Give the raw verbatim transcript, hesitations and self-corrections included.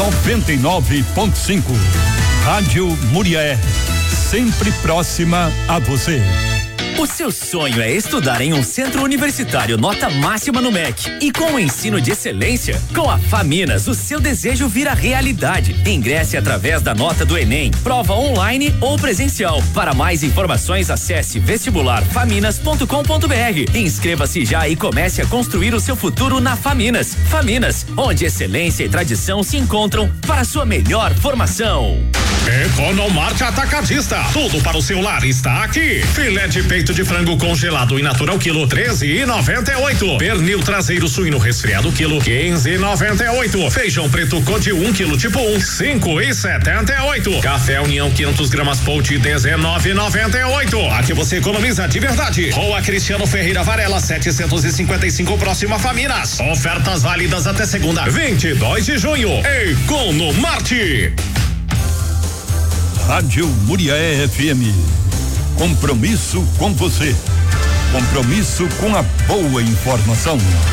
noventa e nove ponto cinco. Rádio Muriaé, sempre próxima a você. O seu sonho é estudar em um centro universitário nota máxima no M E C e com o ensino de excelência? Com a Faminas, o seu desejo vira realidade. Ingresse através da nota do Enem, prova online ou presencial. Para mais informações, acesse vestibular faminas ponto com ponto br. Inscreva-se já e comece a construir o seu futuro na Faminas. Faminas, onde excelência e tradição se encontram para sua melhor formação. Economarte Atacadista, tudo para o seu lar está aqui. Filé de peito de frango congelado in natura quilo treze e noventa e oito. Pernil traseiro suíno resfriado quilo quinze e noventa e oito. Feijão preto Code um quilo tipo um cinco e setenta e oito. Café União quinhentos gramas Pote dezenove e noventa e oito. Aqui você economiza de verdade. Rua Cristiano Ferreira Varela setecentos e cinquenta e cinco, próxima Faminas. Ofertas válidas até segunda, vinte e dois de junho. Economarte. Rádio Muriaé F M. Compromisso com você. Compromisso com a boa informação.